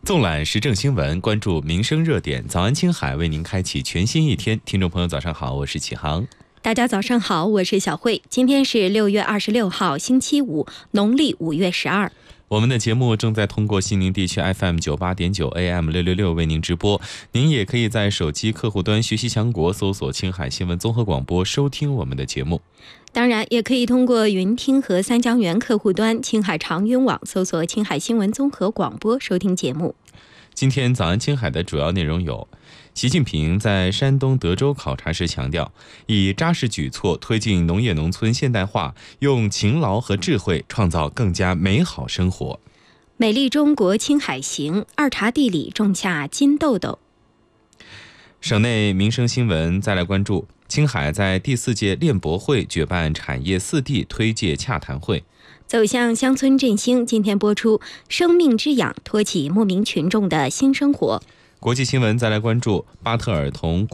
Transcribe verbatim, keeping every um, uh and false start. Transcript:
纵览时政新闻，关注民生热点。早安青海为您开启全新一天。听众朋友早上好，我是启航。 大家早上好，我是小慧。今天是六月二十六号星期五，农历五月十二。 我们的节目正在通过西宁地区 F M 九八点九 A M 六六六为您直播，您也可以在手机客户端学习强国搜索青海新闻综合广播收听我们的节目。 当然也可以通过云听和三江源客户端青海长云网搜索青海新闻综合广播收听节目。 今天早安青海的主要内容有：习近平在山东德州考察时强调，以扎实举措推进农业农村现代化，用勤劳和智慧创造更加美好生活。 美丽中国青海行，二茬地里种下金豆豆。 省内民生新闻再来关注：青海在第四届链博会举办产业四地推介洽谈会。 走向乡村振兴今天播出，生命之养托起牧民群众的新生活。 国际新闻再来关注：巴特尔同